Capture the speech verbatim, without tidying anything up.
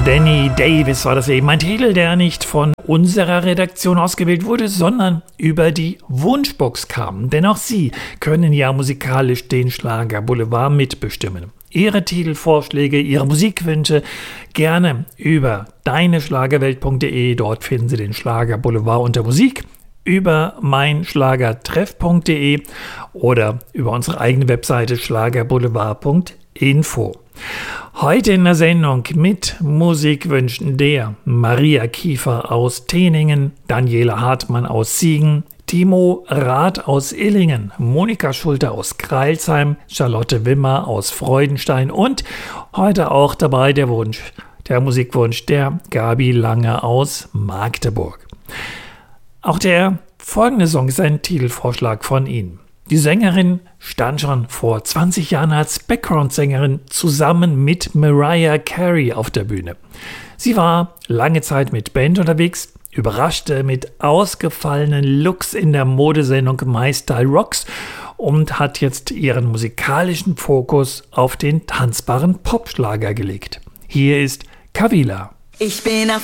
Danny Davis war das eben. Ein Titel, der nicht von unserer Redaktion ausgewählt wurde, sondern über die Wunschbox kam. Denn auch Sie können ja musikalisch den Schlager Boulevard mitbestimmen. Ihre Titelvorschläge, Ihre Musikwünsche gerne über deineschlagerwelt punkt de. Dort finden Sie den Schlager Boulevard unter Musik. Über meinschlagertreff punkt de oder über unsere eigene Webseite schlagerboulevard punkt info. Heute in der Sendung mit Musikwünschen der Maria Kiefer aus Teningen, Daniela Hartmann aus Siegen, Timo Rath aus Illingen, Monika Schulte aus Crailsheim, Charlotte Wimmer aus Freudenstein und heute auch dabei der Wunsch, der Musikwunsch der Gabi Lange aus Magdeburg. Auch der folgende Song ist ein Titelvorschlag von Ihnen. Die Sängerin stand schon vor zwanzig Jahren als Background-Sängerin zusammen mit Mariah Carey auf der Bühne. Sie war lange Zeit mit Band unterwegs, überraschte mit ausgefallenen Looks in der Modesendung My Style Rocks und hat jetzt ihren musikalischen Fokus auf den tanzbaren Popschlager gelegt. Hier ist Kavila. Ich bin auf